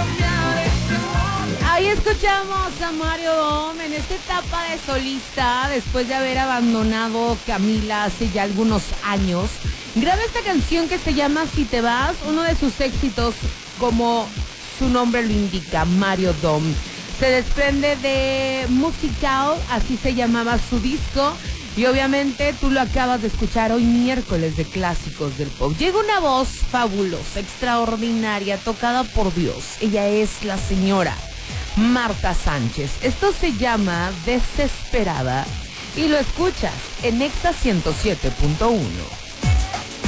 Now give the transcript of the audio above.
Ahí escuchamos a Mario Dom en esta etapa de solista, después de haber abandonado Camila hace ya algunos años. Graba esta canción que se llama Si te vas, uno de sus éxitos, como su nombre lo indica, Mario Dom. Se desprende de Musical, así se llamaba su disco, y obviamente tú lo acabas de escuchar hoy miércoles de Clásicos del Pop. Llega una voz fabulosa, extraordinaria, tocada por Dios. Ella es la señora Marta Sánchez. Esto se llama Desesperada y lo escuchas en Exa 107.1.